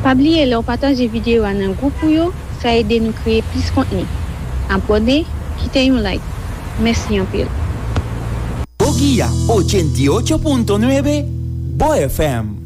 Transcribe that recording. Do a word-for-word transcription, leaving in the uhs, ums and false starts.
Pa bliye lò partaje vidéo nan groupe yo, ça aide nous créer plus contenu. Abonne, kite yon like. Merci en pile. Boguía ochenta y ocho punto nueve Bo F M.